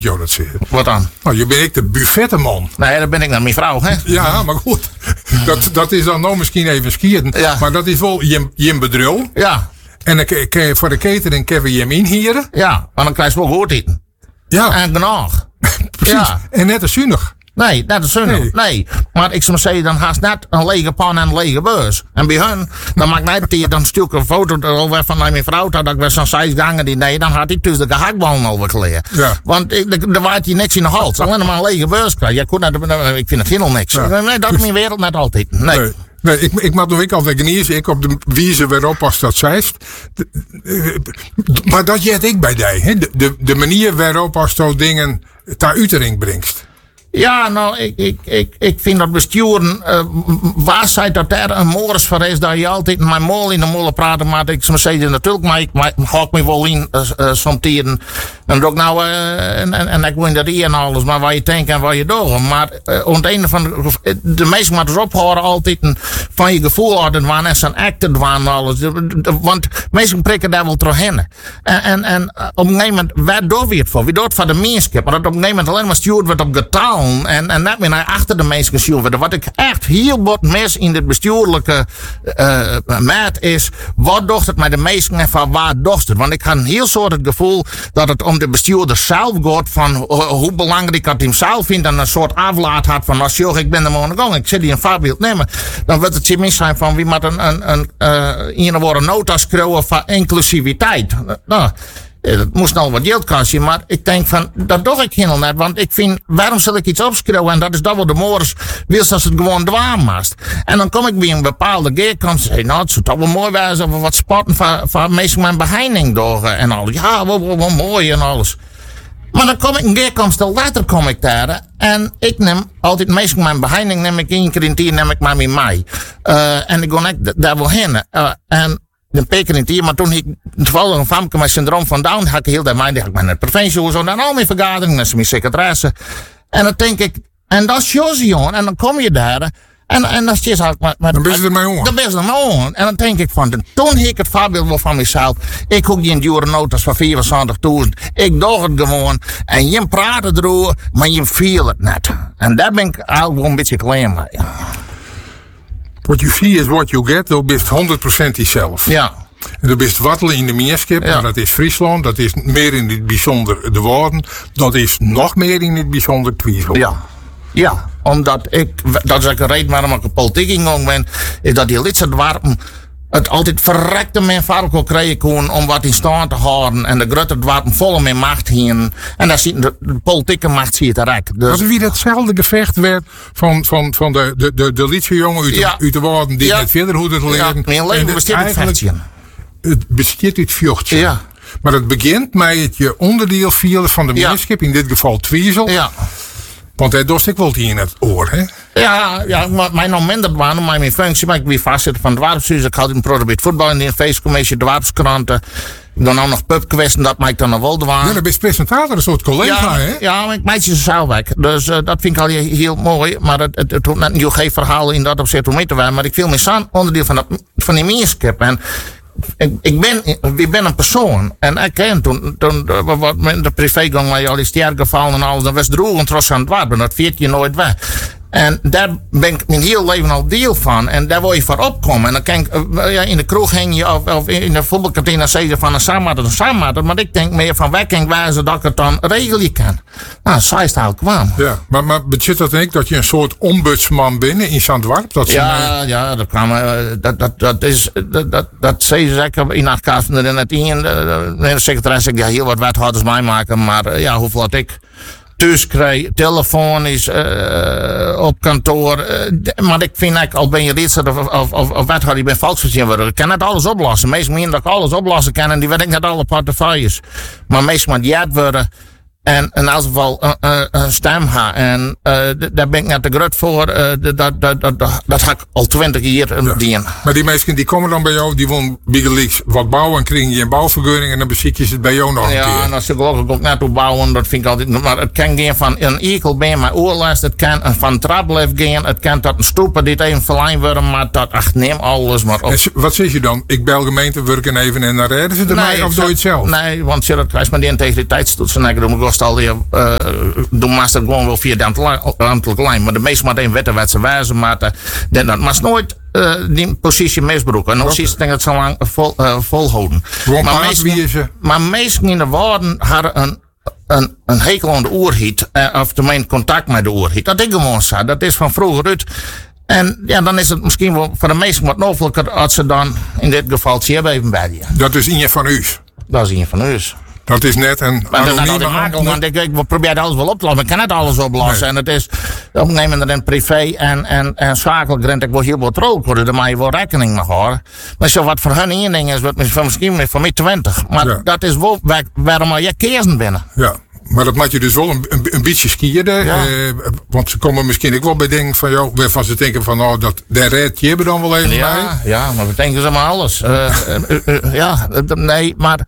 jou dat zeggen. Wat dan? Nou, je bent ik de buffettenman. Nee, dat ben ik naar mijn vrouw, hè? Ja, maar goed. Dat is dan nou misschien even skiën. Ja. Maar dat is wel je bedrul. Ja. En dan kan je voor de catering kan je hem inhieren. Ja, maar dan krijg je wel goed eten. Ja. En genoeg. Precies. Ja. En net als zuinig. Nee, dat is zonnig. Nee. Maar ik zou zeggen, dan haast net een lege pan en een lege beurs. En bij hun, dan maakt net die, dan stuur ik een foto erover van mijn vrouw, dat ik weer zo'n 6 gangen die nee, dan had hij tussen de gehaktballen overgeleerd. Ja. Want er waait hij niks in de hals. Alleen maar een lege beurs krijgen. Ja, goed, ik vind het helemaal niks. Ja. Nee, dat is mijn wereld net altijd. Nee. Nee, ik mag nog altijd geniezen. Ik op de wijze waarop als dat zeist. Maar dat jet ik bij die. Hè? De manier waarop als zo dingen ter uitering brengt. Ja, nou, ik vind dat besturen, waar zei dat er een morris voor is, dat je altijd met mijn mol in de molen praten, maar ik zou zeggen, natuurlijk, maar ik hak me wel in, somtieren. En ook nou, en ik win dat hier en alles, maar waar je denkt en waar je doet. Maar, op een van de meesten moeten dus ophouden altijd van je gevoel hadden, waren en zijn acten waren alles. Want meesten prikken daar wel doorheen. En op een gegeven moment, waar doen we het voor? We doen het voor de mensen, maar dat op een gegeven moment alleen maar stuurt wordt op getaal. En net meer naar achter de mensen gestuurd worden. Wat ik echt heel wat mis in dit bestuurlijke maat is, wat docht het met de mensen en van waar docht het? Want ik had een heel soort het gevoel dat het om de bestuurder zelf gaat van hoe belangrijk het hem zelf vindt en een soort aflaat had van als joh, ik ben er morgen gang, ik zit hier een voorbeeld nemen. Dan wordt het ziemlich zijn van wie moet een worden nota schreeuwen van inclusiviteit. Nou, het moest al wat geld kosten, maar ik denk van, dat doe ik helemaal net. Want ik vind, waarom zal ik iets opschreeuwen? En dat is dat wat de morgens wil, als het gewoon dwaam was. En dan kom ik bij een bepaalde geerkant en zeg, nou, het zou toch wel mooi zijn of we wat spotten van meestal mijn beheining door en alles. Ja, wel mooi en alles. Maar dan kom ik een keer later kom ik daar. En ik neem altijd meestal mijn beheining, neem ik 1 keer in 10, neem ik maar mee mij. En ik ga daar wel heen. En een peker in het hier, maar toen ik toevallig een famke met syndroom van Down had ik heel dat mij, die had ik met de provincie zo dan al mijn vergaderingen, dat is mijn secretaresse. En dan denk ik, en dat is Josie, jongen, en dan kom je daar. En dat is ook met dan ben je er mee om. Dan ben je er mee om. En dan denk ik van, toen heb ik het voorbeeld wel van mezelf. Ik hoek die een dure notas van 74.000. Ik doe het gewoon. En je praat erover, maar je viel het net. En daar ben ik eigenlijk wel een beetje klein mee. What you see is what you get. Dat is 100% jezelf. Ja. En dat is wattelen in de meerskip. Ja. Dat is Friesland. Dat is meer in het bijzonder de Woorden. Dat is nog meer in het bijzonder Twiesel. Ja. Ja, omdat dat is ook een reden waarom ik een politiek ingang ben, is dat die lidstaat dwarpen het altijd verrekte men varken krijgen kon om wat in stand te houden. En de grote dwarpen volle met macht heen. En daar ziet de politieke macht zie je te rek. Dus, dat is wie datzelfde gevecht werd van de liedse jongen uit de Woorden die net verder hoe het leren. Ja, mijn leven bestaat uit vechtje. Het bestaat uit vjochtje. Ja. Maar het begint met het je onderdeel vielen van de meerskip, in dit geval Twiesel. Ja. Want hij dorst ik wel in het oor, hè? Ja, maar mij nog minder baan, maar mijn functie, maar ik ben vastzitter van het dwarpshuis. Ik had een probeert voetbal in de feestcommissie, de dwarpskranten. Dan ook nog pubquesten, dat maakt dan nog wel de waan. Ja, dan ben je presentator, een soort collega, hè? Ja, maar ik maak ze zelf weg. Dus dat vind ik al heel mooi. Maar het hoeft net een geen verhaal in dat opzet om mee te waren. Maar ik viel me zo'n onderdeel van die meerskip. En ik ben een persoon. En ik ken toen met de privégang waar je al die sterke gevallen en alles, dan was droegen trots aan het water. Dat veert je nooit weg. En daar ben ik mijn heel leven al deel van. En daar wil je voor opkomen. En dan kan ik, in de kroeg hang je of in de voetbalkantine zeg je van een samenmaat. Maar ik denk meer van waar kan ik wijzen dat ik het dan regelen kan. Nou, zij is het kwam. Ja, maar betekent dat denk ik dat je een soort ombudsman bent in Zandwarp? Ja, dat kwam. Dat zei ze zeker in 8 kasten en het in. De secretaris zegt, ja, heel wat wethouders mij maken. Maar ja, hoeveel had ik thuis krijg, telefonisch, op kantoor. Maar ik vind eigenlijk, al ben je lidstaat of wethouder, je bent volksvertegenwoordiger, ik kan net alles oplossen. Meestal meen dat ik alles oplossen kan en die weet ik net alle portefeuilles. Maar meestal moet je worden en in elk geval een stem hebben. En daar ben ik net te groot voor. Dat ga ik al 20 jaar dienen. Maar die mensen die komen dan bij jou, die willen biegeliks wat bouwen en krijgen je een bouwvergunning en dan beziek je het bij jou nog een keer. Ja, en als ze geloof ik ook net op bouwen, dat vind ik altijd. Maar het kan gaan van een ekel bij mijn oorlast, het kan van traplift gaan, het kan tot een stoepen die even verlengd worden, maar dat, neem alles maar op. En wat zeg je dan? Ik bel gemeente werken even en dan redden ze ermee of doe je het zelf? Nee, want dat krijgt maar die integriteitstoetsen en ik doe kost al die, doe maar dat gewoon wel via de ambtelijke lijn. Maar de meeste maar één wetten wat ze wijzen, maar dat maar nooit die positie misbruiken. En nog steeds denk ik het zo lang volhouden. Maar meesten in de woorden hadden een hekel aan de oerhiet, of tenminste contact met de oerhiet. Dat ik gewoon zei, dat is van vroeger uit. En ja, dan is het misschien wel voor de meesten wat mogelijker als ze dan in dit geval het zeer even bij je. Dat is Inje van U. Dat is Inje van U. Dat is net een anonieme want ik probeer alles wel op te lossen. Ik kan het alles oplossen. Nee. En het is op een gegeven moment privé en zakelijk rent ik wel heel wat rood worden. Daar mag je wel rekening mee houden. Maar zo wat voor hun één ding is, wat misschien voor mij 20. Maar dat is wel waarom je kersen binnen. Ja. Maar dat maakt je dus wel een beetje skiën. Ja. Want ze komen misschien ook wel bij dingen van jou. Waarvan ze denken van nou, daar red je dan wel even mee. Ja, maar we denken ze maar alles. Nee, maar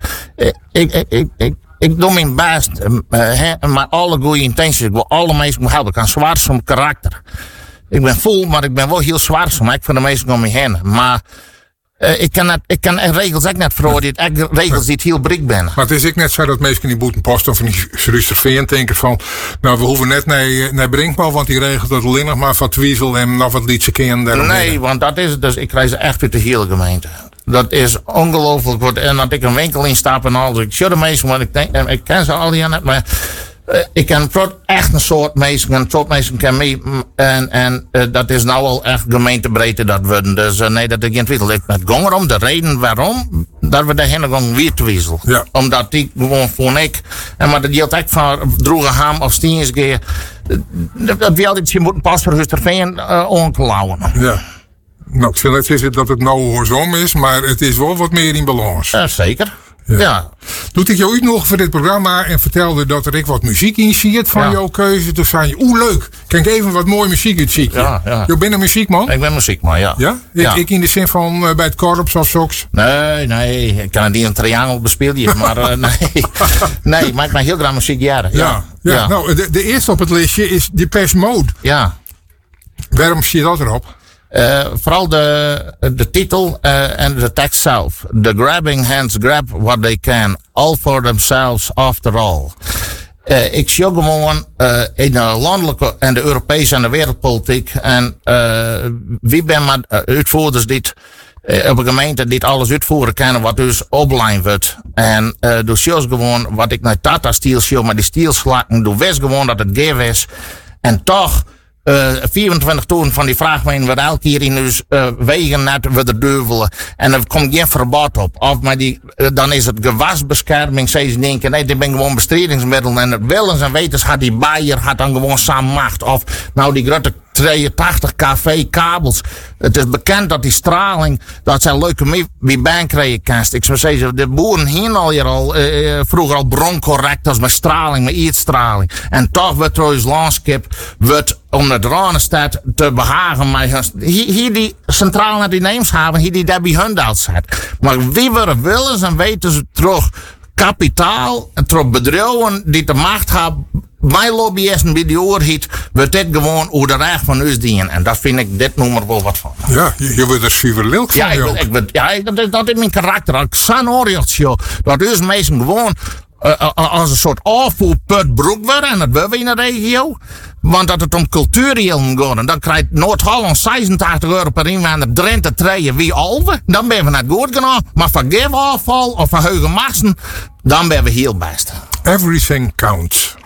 ik doe mijn best. Maar alle goede intenties. Ik wil alle mensen helpen. Ik kan zwaarsom karakter. Ik ben vol, maar ik ben wel heel zwaarsom. Ik vind de meesten om me heen. Maar ik kan regels ook net veroordelen. Regels die het heel brik ben. Maar het is ook net zo dat mensen die boeten posten of niet rustig vinden denken van, nou we hoeven net naar Brinkman, want die regelt dat alleen nog maar van Twiesel en nog wat liedje kinderen. Nee, want dat is het dus. Ik krijg ze echt uit de hele gemeente. Dat is ongelooflijk. En dat ik een winkel instap en al. Ik zie de meesten, maar ik ken ze al die net, maar ik ken echt een soort mensen. Een soort mensen ken mij. En dat is nou al echt gemeentebreedte dat we. Dus nee, dat ik geen twijfel. Het ging erom, de reden waarom, dat we daarheen gaan weer twijfel. Ja. Omdat die gewoon vond ik. En maar dat geldt ook van droege ham of stiensgeer. Dat we altijd moeten pas voor Husterveen onklauwen. Ja. Nou, ik zal net zeggen dat het nou hoorzaam is, maar het is wel wat meer in balans. Zeker. Ja. Doet ik jou ooit nog voor dit programma en vertelde dat er ik wat muziek in ziet van jouw keuze. Toen zei je, leuk, kan ik even wat mooie muziek uit zien? Ja. Je bent een muziekman? Ik ben muziekman, ja. Ja? Ik in de zin van bij het korps of zoks? Nee, ik kan het niet een triangel bespelen, maar nee, maar ik ben heel graag muziek jaren. Ja. Nou, de eerste op het lijstje is Depeche Mode. Ja. Waarom zie je dat erop? Vooral de titel en de tekst zelf. The grabbing hands grab what they can. All for themselves after all. Ik zie gewoon in de landelijke en de Europese en de wereldpolitiek. En wie ben maar uitvoerders dit op een gemeente dit alles uitvoeren kunnen wat dus opline wordt. En dus gewoon wat ik naar Tata Steel zie, maar die stielslakken, doe wist gewoon dat het geef is. En toch 24 toeren van die vrachtwagen waar elke keer in dus wegen net we de duivelen. En er komt geen verbod op. Of maar dan is het gewasbescherming. Ze denken, nee, dit ben gewoon bestrijdingsmiddelen. En het willens en wetens had die Bayer had dan gewoon samen macht. Of nou die grote 82 kV kabels. Het is bekend dat die straling, dat zijn leukemie bij krijgen kanst. Ik zou zeggen, de boeren hier al vroeger al broncorrectors met straling, met ietstraling. En toch wordt trouwens landschap om het Ranenstad te behagen. Maar hier die centraal naar die Neemshaven, hier die Debbie Hundaal zet. Maar wie we willen en weten ze terug kapitaal en terug bedrijven die de macht hebben. Mijn lobbyisten bij die oorhiet wordt dit gewoon hoe de recht van ons dienen. En dat vind ik dit nummer wel wat van. Ja, je wordt er super leuk van. Dat is mijn karakter. Ik san oorhiet dat dus mensen gewoon als een soort afvoerput broek worden. En dat willen we in de regio. Want dat het om cultureel gaat. En dan krijgt Noord-Holland 86 euro per inwoner. Drenthe treien wie Alve. Dan ben we net goed genoeg. Maar voor geefafval of voor hoge massen, dan ben we heel best. Everything counts.